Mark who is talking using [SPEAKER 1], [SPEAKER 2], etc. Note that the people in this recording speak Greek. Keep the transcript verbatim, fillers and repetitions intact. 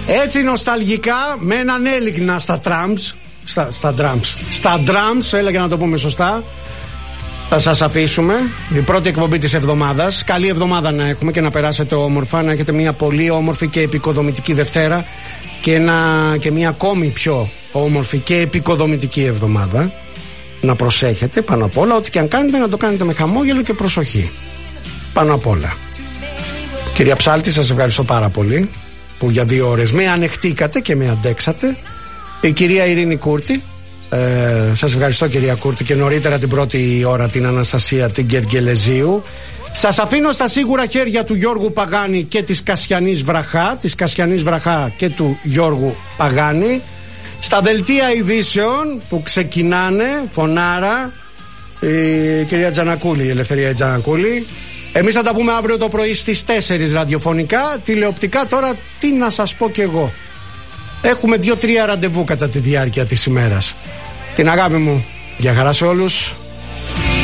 [SPEAKER 1] Έτσι νοσταλγικά με έναν έλιγνα στα trams, στα, στα drums, στα drums, έλεγα να το πούμε σωστά. Θα σας αφήσουμε. Η πρώτη εκπομπή της εβδομάδας. Καλή εβδομάδα να έχουμε και να περάσετε όμορφα, να έχετε μια πολύ όμορφη και επικοδομητική Δευτέρα και, ένα, και μια ακόμη πιο όμορφη και επικοδομητική εβδομάδα. Να προσέχετε πάνω απ' όλα, ό,τι και αν κάνετε να το κάνετε με χαμόγελο και προσοχή. Πάνω απ' όλα. Κυρία Ψάλτη, σας ευχαριστώ πάρα πολύ που για δύο ώρες με ανεχτήκατε και με αντέξατε. Η κυρία Ειρήνη Κούρτη, ε, σας ευχαριστώ κυρία Κούρτη, και νωρίτερα την πρώτη ώρα την Αναστασία την Γεργελεζίου. Σας αφήνω στα σίγουρα χέρια του Γιώργου Παγάνη και της Κασιανής Βραχά, της Κασιανής Βραχά και του Γιώργου Παγάνη. Στα δελτία ειδήσεων που ξεκινάνε, φωνάρα, η κυρία Τζανακούλη, η Ελευθερία Τζανακούλη. Εμείς θα τα πούμε αύριο το πρωί στις τέσσερις ραδιοφωνικά. Τηλεοπτικά τώρα τι να σας πω κι εγώ. Έχουμε δύο-τρία ραντεβού κατά τη διάρκεια της ημέρας. Την αγάπη μου, για χαρά σε όλους.